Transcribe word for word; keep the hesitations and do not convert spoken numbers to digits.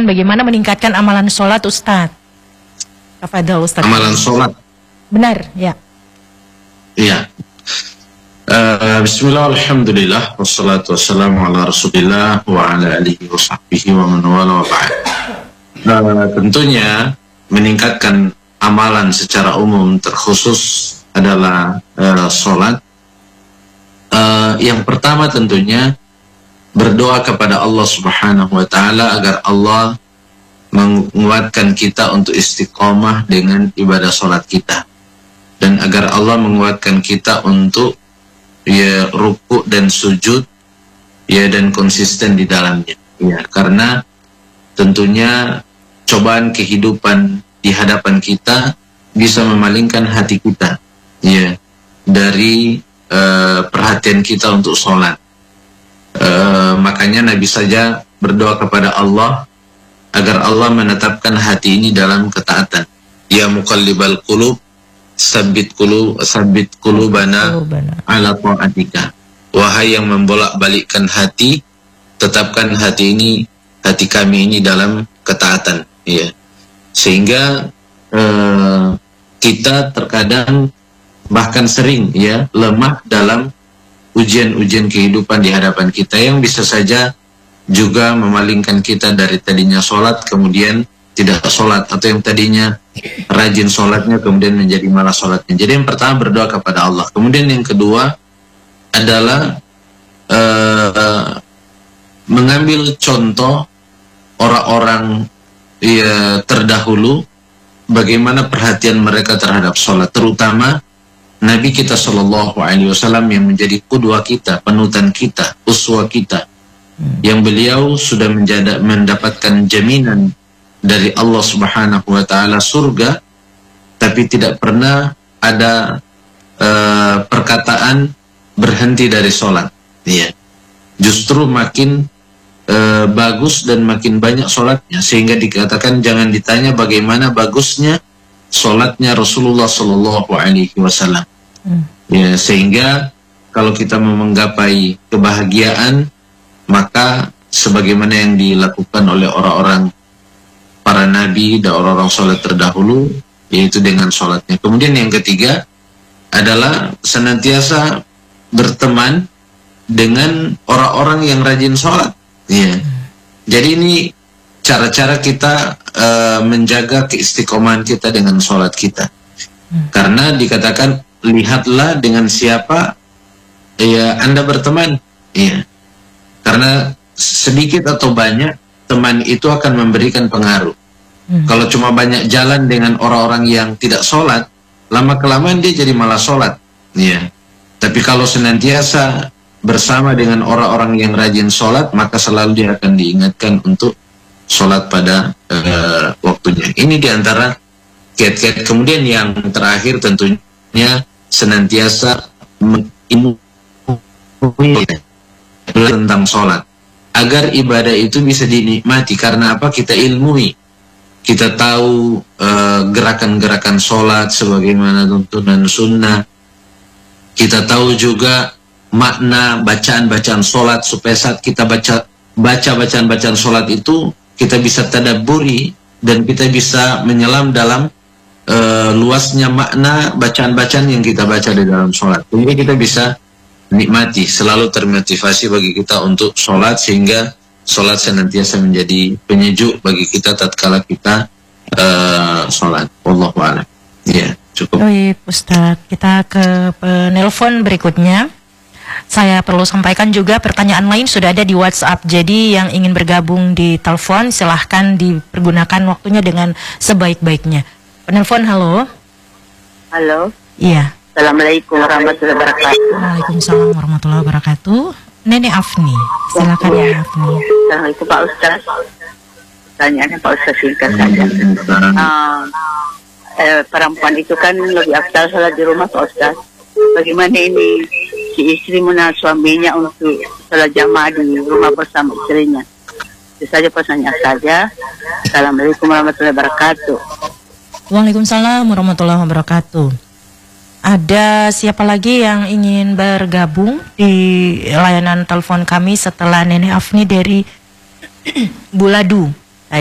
menanyakan bagaimana meningkatkan amalan sholat Ustadz. Tafadhol Ustadz. Amalan sholat. Benar, ya. Iya. Uh, Bismillah, alhamdulillah, wassalatu wassalamu ala rasulillah wa ala alihi wa sahbihi wa man wala wa ba'd. Uh, tentunya meningkatkan amalan secara umum terkhusus adalah uh, sholat. Uh, yang pertama tentunya berdoa kepada Allah Subhanahu wa ta'ala agar Allah menguatkan kita untuk istiqomah dengan ibadah sholat kita, dan agar Allah menguatkan kita untuk ya ruku dan sujud ya dan konsisten di dalamnya ya, karena tentunya cobaan kehidupan di hadapan kita bisa memalingkan hati kita ya dari uh, perhatian kita untuk sholat. Uh, makanya Nabi saja berdoa kepada Allah agar Allah menetapkan hati ini dalam ketaatan. Ya muqallibal qulub Sabit kulu, sabit kulubana ala ta'atika. Wahai yang membolak-balikkan hati, tetapkan hati ini, hati kami ini dalam ketaatan. Ya. Sehingga eh, kita terkadang bahkan sering ya lemah dalam ujian-ujian kehidupan di hadapan kita yang bisa saja juga memalingkan kita dari tadinya sholat kemudian tidak sholat, atau yang tadinya rajin sholatnya kemudian menjadi malas sholatnya. Jadi yang pertama berdoa kepada Allah. Kemudian yang kedua adalah uh, mengambil contoh orang-orang ya, terdahulu, bagaimana perhatian mereka terhadap sholat, terutama Nabi kita Shallallahu Alaihi Wasallam yang menjadi qudwah kita, panutan kita, uswah kita, hmm. yang beliau sudah menjada, mendapatkan jaminan dari Allah Subhanahu wa ta'ala surga, tapi tidak pernah ada uh, perkataan berhenti dari sholat ya. Justru makin uh, bagus dan makin banyak sholatnya, sehingga dikatakan jangan ditanya bagaimana bagusnya sholatnya Rasulullah Sallallahu Alaihi Wasallam hmm. ya, sehingga kalau kita mau menggapai kebahagiaan, maka sebagaimana yang dilakukan oleh orang-orang para nabi dan orang-orang sholat terdahulu, yaitu dengan sholatnya. Kemudian yang ketiga adalah senantiasa berteman dengan orang-orang yang rajin sholat ya. Jadi ini cara-cara kita uh, menjaga keistiqomahan kita dengan sholat kita, karena dikatakan lihatlah dengan siapa ya Anda berteman ya, karena sedikit atau banyak teman itu akan memberikan pengaruh. Hmm. Kalau cuma banyak jalan dengan orang-orang yang tidak sholat, lama-kelamaan dia jadi malas sholat. Ya. Tapi kalau senantiasa bersama dengan orang-orang yang rajin sholat, maka selalu dia akan diingatkan untuk sholat pada uh, waktunya. Ini diantara kiat-kiat. Kemudian yang terakhir tentunya senantiasa mengilmui tentang sholat, agar ibadah itu bisa dinikmati. Karena apa? Kita ilmui, kita tahu gerakan-gerakan uh, sholat sebagaimana tuntunan sunnah. Kita tahu juga makna bacaan-bacaan sholat, supaya saat kita baca baca bacaan-bacaan sholat itu kita bisa tadabburi dan kita bisa menyelam dalam uh, luasnya makna bacaan-bacaan yang kita baca di dalam sholat. Jadi kita bisa nikmati, selalu termotivasi bagi kita untuk sholat, sehingga sholat senantiasa menjadi penyejuk bagi kita tatkala kita uh, sholat. Wallahu a'lam. Ya, cukup. Baik, Ustadz. Kita ke penelpon berikutnya. Saya perlu sampaikan juga pertanyaan lain sudah ada di WhatsApp. Jadi yang ingin bergabung di telepon silahkan dipergunakan waktunya dengan sebaik-baiknya. Penelpon, halo. Halo. Iya. Assalamualaikum warahmatullahi wabarakatuh. Waalaikumsalam warahmatullahi wabarakatuh. Nenek Afni, silakan ya, Afni. Assalamualaikum Pak Ustaz. Pertanyaannya Pak Ustaz singkat saja. Uh, eh, perempuan itu kan lebih afdal salat di rumah Pak Ustaz. Bagaimana ini si istri menahan suaminya untuk salat jamaah di rumah bersama istrinya? Itu saja pesannya saja. Assalamualaikum warahmatullahi wabarakatuh. Waalaikumsalam warahmatullahi wabarakatuh. Ada siapa lagi yang ingin bergabung di layanan telepon kami setelah Nenek Afni dari Buladu?